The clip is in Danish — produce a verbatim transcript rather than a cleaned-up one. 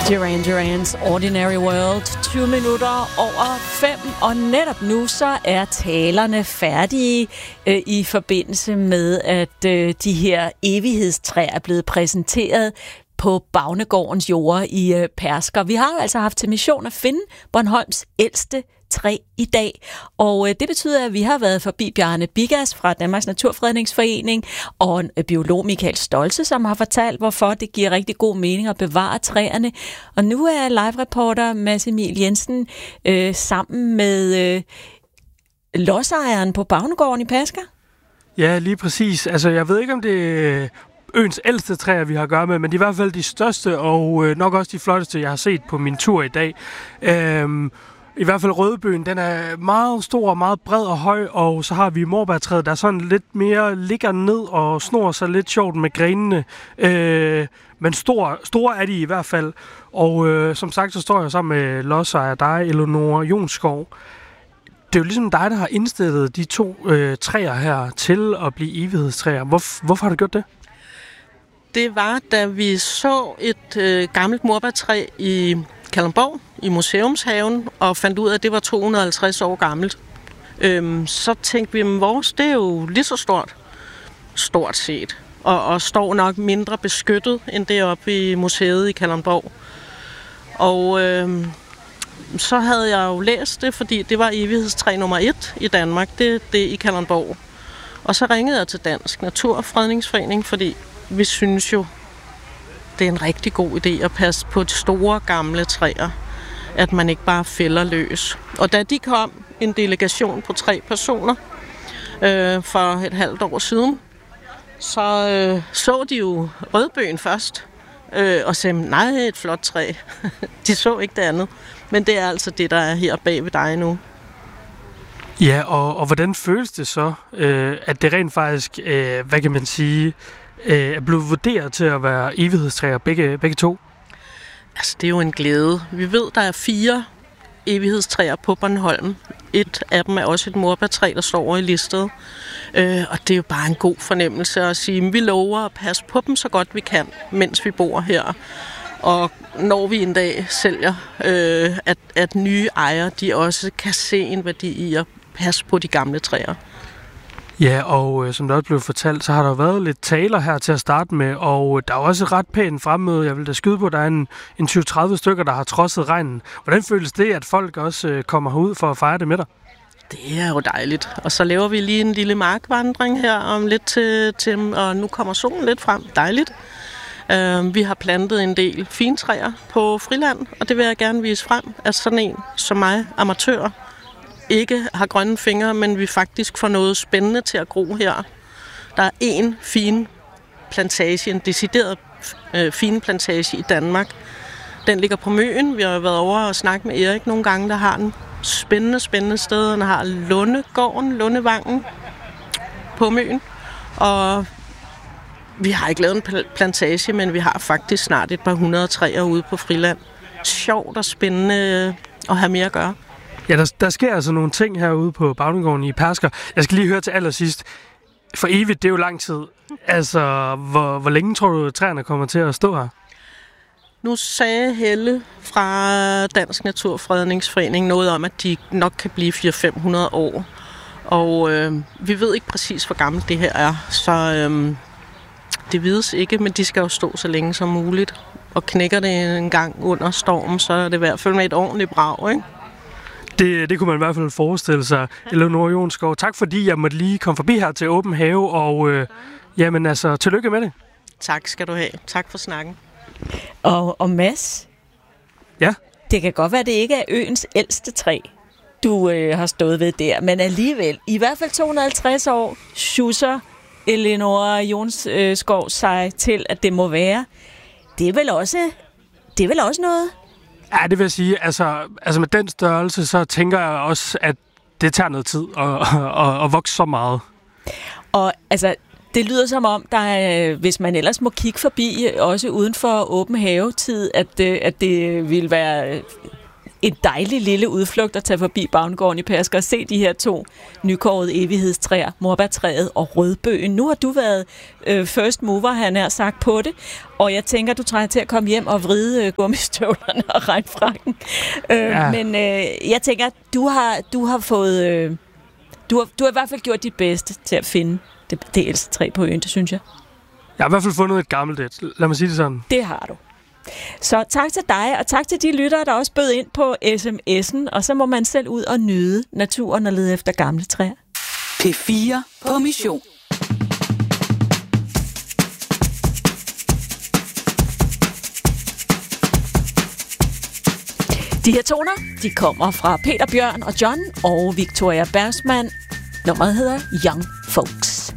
Duran Duran's Ordinary World. tyve minutter over fem, og netop nu så er talerne færdige øh, i forbindelse med, at øh, de her evighedstræer er blevet præsenteret på Bagnegårdens jorder i øh, Pærsker. Vi har jo altså haft til mission at finde Bornholms ældste træ i dag, og øh, det betyder, at vi har været forbi Bjarne Bigas fra Danmarks Naturfredningsforening og en øh, biolog Michael Stolze, som har fortalt, hvorfor det giver rigtig god mening at bevare træerne. Og nu er live-reporter Mads Emil Jensen øh, sammen med øh, lodsejeren på Bagnegården i Pærsker. Ja, lige præcis. Altså, jeg ved ikke, om det er øens ældste træer, vi har at gøre med, men de er i hvert fald de største, og øh, nok også de flotteste, jeg har set på min tur i dag. Øhm, I hvert fald Rødbøgen, den er meget stor, meget bred og høj, og så har vi morbærtræet, der sådan lidt mere ligger ned og snor sig lidt sjovt med grenene. Øh, men store, store er de i hvert fald. Og øh, som sagt, så står jeg sammen med lodsejer dig, Eleonora Jonskov. Det er jo ligesom dig, der har indstillet de to øh, træer her til at blive evighedstræer. Hvor, hvorfor har du gjort det? Det var, da vi så et øh, gammelt morbærtræ i Kalundborg, i Museumshaven, og fandt ud af, at det var to hundrede og halvtreds år gammelt. Øhm, så tænkte vi, at vores, det er jo lige så stort, stort set, og, og står nok mindre beskyttet, end det oppe i museet i Kalundborg. Og øhm, så havde jeg jo læst det, fordi det var evighedstræ nummer et i Danmark, det det i Kalundborg. Og så ringede jeg til Dansk Naturfredningsforening, fordi vi synes jo, det er en rigtig god idé at passe på de store gamle træer, at man ikke bare fælder løs. Og da de kom, en delegation på tre personer øh, for et halvt år siden, så øh, så de jo Rødbøgen først, øh, og sagde, nej, et flot træ. De så ikke det andet, men det er altså det, der er her bag ved dig nu. Ja, og, og hvordan føles det så, øh, at det rent faktisk, øh, hvad kan man sige, øh, er blevet vurderet til at være evighedstræer, begge, begge to? Altså, det er jo en glæde. Vi ved, der er fire evighedstræer på Bornholm. Et af dem er også et morbærtræ, der står over i listet. Øh, og det er jo bare en god fornemmelse at sige, at vi lover at passe på dem så godt vi kan, mens vi bor her. Og når vi en dag sælger, øh, at, at nye ejere, de også kan se en værdi i at passe på de gamle træer. Ja, og øh, som der også blev fortalt, så har der været lidt taler her til at starte med, og der er også ret pænt fremmøde. Jeg vil da skyde på, at der er en, en tyve til tredive stykker, der har trodset regnen. Hvordan føles det, at folk også øh, kommer herud for at fejre det med dig? Det er jo dejligt. Og så laver vi lige en lille markvandring her om lidt til, til og nu kommer solen lidt frem. Dejligt. Uh, vi har plantet en del fintræer på friland, og det vil jeg gerne vise frem, at sådan en som mig, amatør, ikke har grønne fingre, men vi faktisk får noget spændende til at gro her. Der er en fin plantage, en decideret øh, fin plantage i Danmark. Den ligger på Møn. Vi har været over og snakket med Erik nogle gange, der har en spændende, spændende sted. Den har Lundegården, Lundevangen på Møn. Og vi har ikke lavet en plantage, men vi har faktisk snart et par hundrede træer ude på friland. Sjovt og spændende at have mere at gøre. Ja, der, der sker altså nogle ting herude på Bagnegården i Pærsker. Jeg skal lige høre til allersidst. For evigt, det er jo lang tid. Altså, hvor, hvor længe tror du, at træerne kommer til at stå her? Nu sagde Helle fra Dansk Naturfredningsforening noget om, at de nok kan blive fire til fem hundrede år. Og øh, vi ved ikke præcis, hvor gammelt det her er. Så øh, det vides ikke, men de skal jo stå så længe som muligt. Og knækker det en gang under stormen, så er det i hvert fald med et ordentligt brag, ikke? Det, det kunne man i hvert fald forestille sig. Ja. Eleonora Jonskov, tak fordi jeg måtte lige komme forbi her til Åben Have, og øh, jamen altså, tillykke med det. Tak skal du have. Tak for snakken. Og, og Mads? Ja? Det kan godt være, det ikke er øens ældste træ, du øh, har stået ved der, men alligevel, i hvert fald to hundrede og halvtreds år, schusser Eleonora Jonskov sig til, at det må være. Det er vel også, det er vel også noget? Ja, det vil jeg sige. Altså, altså med den størrelse, så tænker jeg også, at det tager noget tid at, at, at vokse så meget. Og altså, det lyder som om, der er, hvis man ellers må kigge forbi, også uden for åben havetid, at, at det vil være en dejlig lille udflugt at tage forbi Bavnegården i Pærsker og se de her to nykårede evighedstræer, morbærtræet og rødbøgen. Nu har du været øh, first mover, han har sagt, på det, og jeg tænker, du trænger til at komme hjem og vride øh, gummistøvlerne og regnfrakken. Øh, ja. Men øh, jeg tænker, du har, du har fået... Øh, du, har, du har i hvert fald gjort dit bedste til at finde det, det ældste træ på øen, det synes jeg. Jeg har i hvert fald fundet et gammelt et. Lad mig sige det sådan. Det har du. Så tak til dig, og tak til de lyttere, der også bød ind på sms'en, og så må man selv ud og nyde naturen og lede efter gamle træer. P fire på mission. De her toner, de kommer fra Peter Bjørn og John og Victoria Bergsman. Nummeret hedder Young Folks.